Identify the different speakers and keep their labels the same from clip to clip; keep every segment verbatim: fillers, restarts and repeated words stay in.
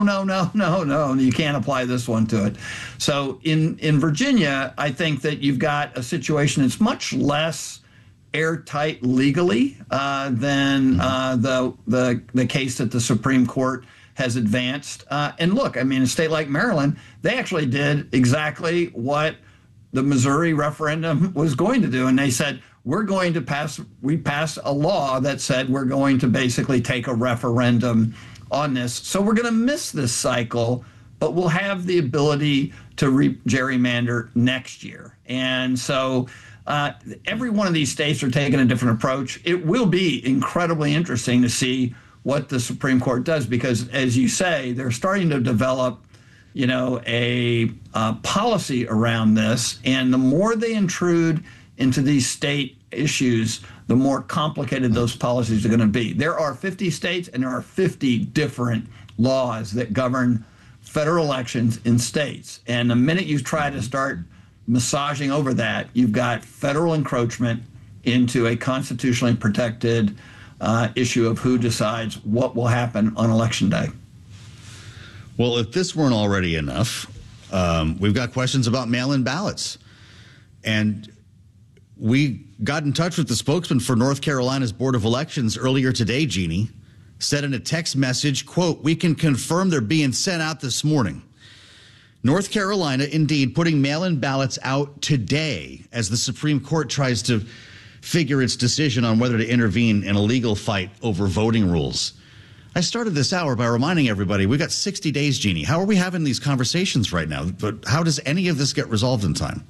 Speaker 1: no, no, no, no. You can't apply this one to it. So in, in Virginia, I think that you've got a situation that's much less airtight legally uh, than uh, the, the the case that the Supreme Court has advanced. Uh, and look, I mean, a state like Maryland, they actually did exactly what the Missouri referendum was going to do. And they said, we're going to pass, we passed a law that said we're going to basically take a referendum on this. So we're going to miss this cycle, but we'll have the ability to re- gerrymander next year. And so uh, every one of these states are taking a different approach. It will be incredibly interesting to see what the Supreme Court does, because as you say, they're starting to develop, you know, a uh, policy around this. And the more they intrude into these state issues, the more complicated those policies are going to be. There are fifty states and there are fifty different laws that govern federal elections in states. And the minute you try to start massaging over that, you've got federal encroachment into a constitutionally protected uh, issue of who decides what will happen on Election Day.
Speaker 2: Well, if this weren't already enough, um, we've got questions about mail-in ballots. And we got in touch with the spokesman for North Carolina's Board of Elections earlier today, Jeannie, said in a text message, quote, "We can confirm they're being sent out this morning." North Carolina, indeed, putting mail-in ballots out today as the Supreme Court tries to figure its decision on whether to intervene in a legal fight over voting rules. I started this hour by reminding everybody we got sixty days, Jeannie. How are we having these conversations right now? But how does any of this get resolved in time?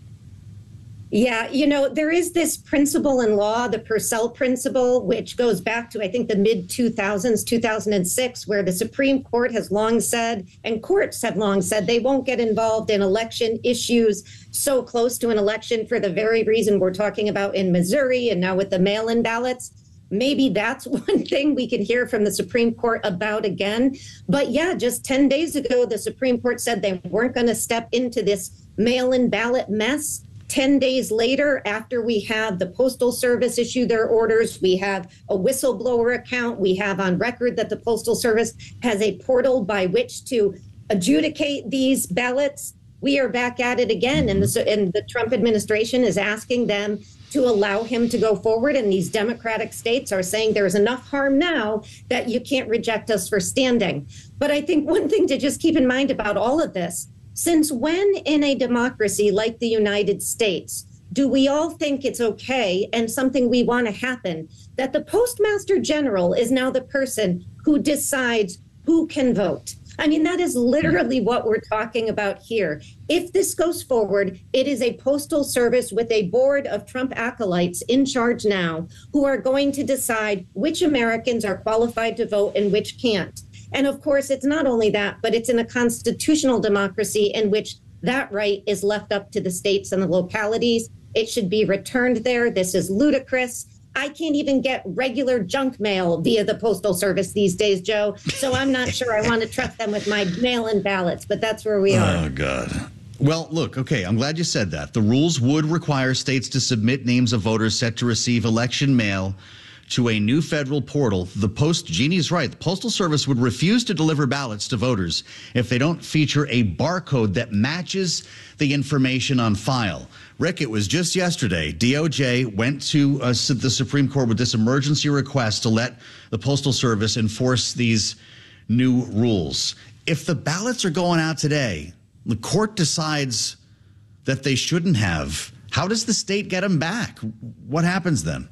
Speaker 3: Yeah, you know, there is this principle in law, the Purcell principle, which goes back to, I think, the mid two thousands, two thousand six, where the Supreme Court has long said, and courts have long said, they won't get involved in election issues so close to an election for the very reason we're talking about in Missouri and now with the mail-in ballots. Maybe that's one thing we could hear from the Supreme Court about again. But yeah, just ten days ago, the Supreme Court said they weren't going to step into this mail-in ballot mess. ten days later, after we have the Postal Service issue their orders, we have a whistleblower account, we have on record that the Postal Service has a portal by which to adjudicate these ballots. We are back at it again, and the, and the Trump administration is asking them to allow him to go forward. And these Democratic states are saying there's enough harm now that you can't reject us for standing. But I think one thing to just keep in mind about all of this, since when in a democracy like the United States do we all think it's okay and something we want to happen that the Postmaster General is now the person who decides who can vote? I mean, that is literally what we're talking about here. If this goes forward, it is a postal service with a board of Trump acolytes in charge now who are going to decide which Americans are qualified to vote and which can't. And of course, it's not only that, but it's in a constitutional democracy in which that right is left up to the states and the localities. It should be returned there. This is ludicrous. I can't even get regular junk mail via the Postal Service these days, Joe. So I'm not sure I want to trust them with my mail-in ballots, but that's where we are.
Speaker 2: Oh, God. Well, look, okay, I'm glad you said that. The rules would require states to submit names of voters set to receive election mail to a new federal portal. The Post, Jeannie's right, the Postal Service would refuse to deliver ballots to voters if they don't feature a barcode that matches the information on file. Rick, it was just yesterday, D O J went to uh, the Supreme Court with this emergency request to let the Postal Service enforce these new rules. If the ballots are going out today, the court decides that they shouldn't have, how does the state get them back? What happens then?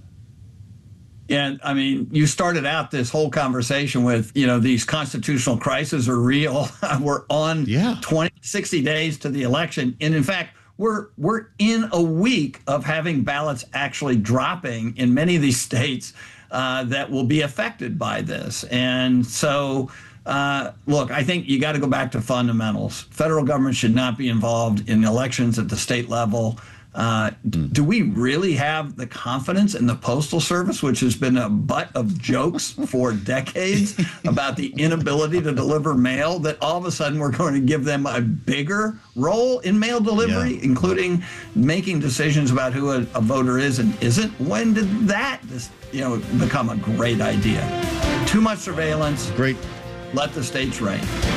Speaker 1: Yeah, I mean, you started out this whole conversation with, you know, these constitutional crises are real. We're on
Speaker 2: yeah.
Speaker 1: twenty, sixty days to the election. And in fact, we're we're in a week of having ballots actually dropping in many of these states uh, that will be affected by this. And so, uh, look, I think you got to go back to fundamentals. Federal government should not be involved in elections at the state level. Uh, do we really have the confidence in the Postal Service, which has been a butt of jokes for decades about the inability to deliver mail, that all of a sudden we're going to give them a bigger role in mail delivery, yeah. including making decisions about who a, a voter is and isn't? When did that, you know, become a great idea? Too much surveillance.
Speaker 2: Great.
Speaker 1: Let the states reign.